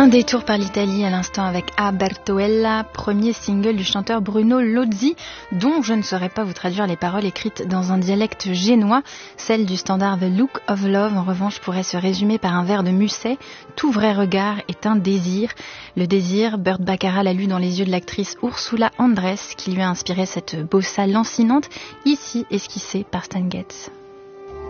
Un détour par l'Italie à l'instant avec Abertoella, premier single du chanteur Bruno Lozzi, dont je ne saurais pas vous traduire les paroles écrites dans un dialecte génois. Celle du standard The Look of Love, en revanche, pourrait se résumer par un vers de Musset. Tout vrai regard est un désir. Le désir, Burt Bacharach l'a lu dans les yeux de l'actrice Ursula Andress, qui lui a inspiré cette bossa lancinante, ici esquissée par Stan Getz.